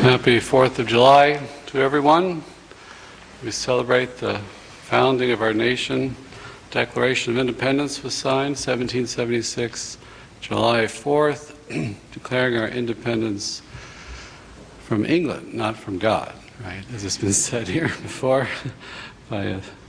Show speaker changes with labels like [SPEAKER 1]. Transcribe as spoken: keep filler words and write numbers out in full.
[SPEAKER 1] Happy fourth of July to everyone. We celebrate the founding of our nation. Declaration of Independence was signed seventeen seventy-six, July fourth, declaring our independence from England, not from God, right? As has been said here before by a